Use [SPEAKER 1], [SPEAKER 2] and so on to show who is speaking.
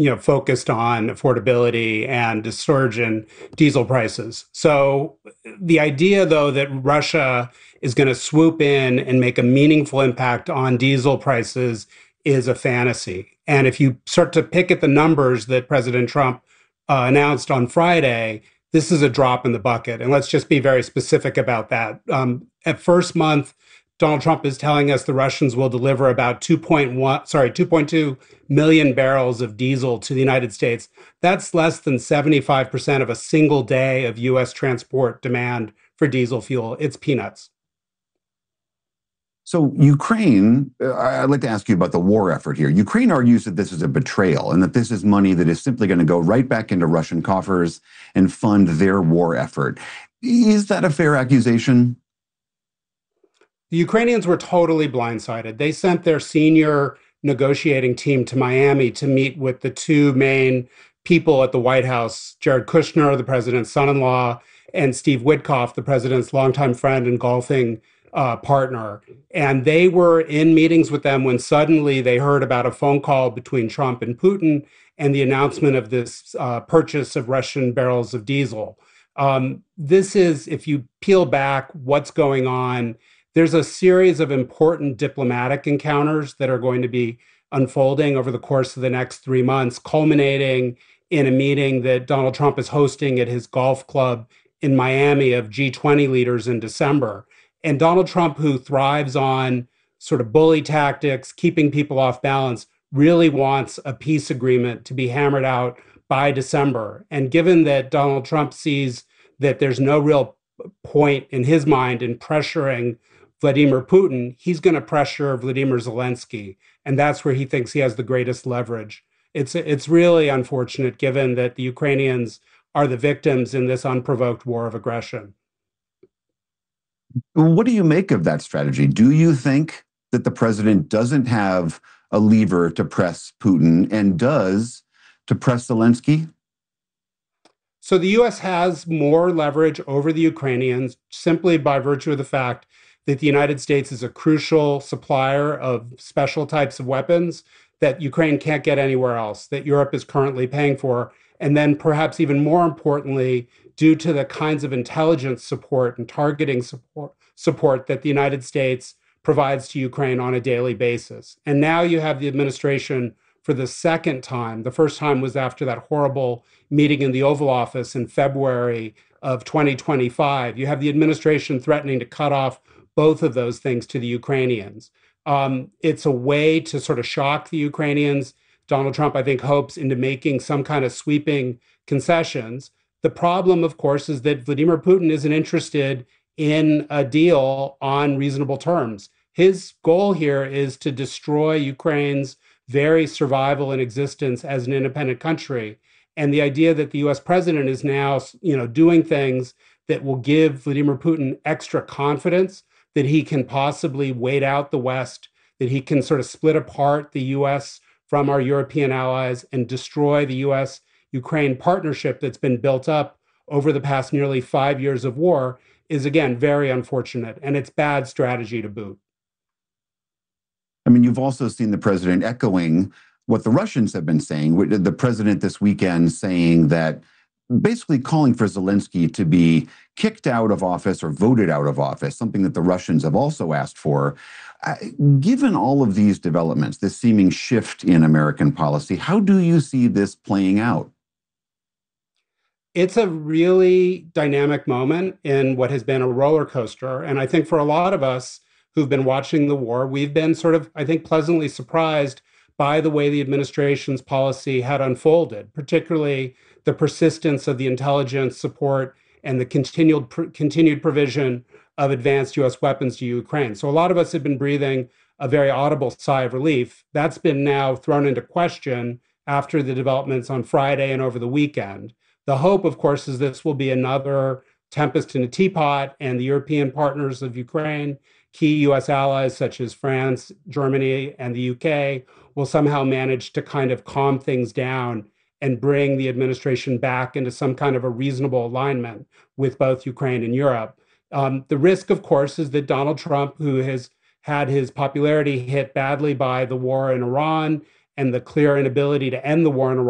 [SPEAKER 1] focused on affordability and a surge in diesel prices. So the idea, though, that Russia is going to swoop in and make a meaningful impact on diesel prices is a fantasy. And if you start to pick at the numbers that President Trump announced on Friday, this is a drop in the bucket. And let's just be very specific about that. At first month, Donald Trump is telling us the Russians will deliver about 2.2 million barrels of diesel to the United States. That's less than 75% of a single day of U.S. transport demand for diesel fuel. It's peanuts.
[SPEAKER 2] So Ukraine, I'd like to ask you about the war effort here. Ukraine argues that this is a betrayal and that this is money that is simply going to go right back into Russian coffers and fund their war effort. Is that a fair accusation?
[SPEAKER 1] The Ukrainians were totally blindsided. They sent their senior negotiating team to Miami to meet with the two main people at the White House, Jared Kushner, the president's son-in-law, and Steve Witkoff, the president's longtime friend and golfing partner. And they were in meetings with them when suddenly they heard about a phone call between Trump and Putin and the announcement of this purchase of Russian barrels of diesel. This is, if you peel back what's going on, there's a series of important diplomatic encounters that are going to be unfolding over the course of the next 3 months, culminating in a meeting that Donald Trump is hosting at his golf club in Miami of G20 leaders in December. And Donald Trump, who thrives on sort of bully tactics, keeping people off balance, really wants a peace agreement to be hammered out by December. And given that Donald Trump sees that there's no real point in his mind in pressuring Vladimir Putin, he's going to pressure Vladimir Zelensky. And that's where he thinks he has the greatest leverage. It's really unfortunate given that the Ukrainians are the victims in this unprovoked war of aggression.
[SPEAKER 2] What do you make of that strategy? Do you think that the president doesn't have a lever to press Putin and does to press Zelensky?
[SPEAKER 1] So the U.S. has more leverage over the Ukrainians simply by virtue of the fact that the United States is a crucial supplier of special types of weapons that Ukraine can't get anywhere else, that Europe is currently paying for. And then perhaps even more importantly, due to the kinds of intelligence support and targeting support that the United States provides to Ukraine on a daily basis. And now you have the administration for the second time. The first time was after that horrible meeting in the Oval Office in February of 2025. You have the administration threatening to cut off both of those things to the Ukrainians. It's a way to sort of shock the Ukrainians. Donald Trump, I think, hopes into making some kind of sweeping concessions. The problem, of course, is that Vladimir Putin isn't interested in a deal on reasonable terms. His goal here is to destroy Ukraine's very survival and existence as an independent country. And the idea that the US president is now, doing things that will give Vladimir Putin extra confidence that he can possibly wait out the West, that he can sort of split apart the US from our European allies and destroy the US-Ukraine partnership that's been built up over the past nearly 5 years of war is, again, very unfortunate. And it's bad strategy to boot.
[SPEAKER 2] I mean, you've also seen the president echoing what the Russians have been saying. The president this weekend saying that basically calling for Zelensky to be kicked out of office or voted out of office, something that the Russians have also asked for. Given all of these developments, this seeming shift in American policy, how do you see this playing out?
[SPEAKER 1] It's a really dynamic moment in what has been a roller coaster. And I think for a lot of us who've been watching the war, we've been sort of, I think, pleasantly surprised by the way the administration's policy had unfolded, particularly the persistence of the intelligence support and the continued provision of advanced U.S. weapons to Ukraine. So a lot of us have been breathing a very audible sigh of relief. That's been now thrown into question after the developments on Friday and over the weekend. The hope, of course, is this will be another tempest in a teapot, and the European partners of Ukraine, key U.S. allies such as France, Germany, and the U.K., will somehow manage to kind of calm things down and bring the administration back into some kind of a reasonable alignment with both Ukraine and Europe. The risk, of course, is that Donald Trump, who has had his popularity hit badly by the war in Iran and the clear inability to end the war in Iran,